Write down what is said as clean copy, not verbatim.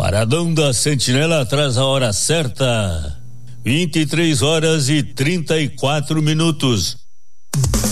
Paradão da Sentinela traz a hora certa, 23 horas e 34 minutos.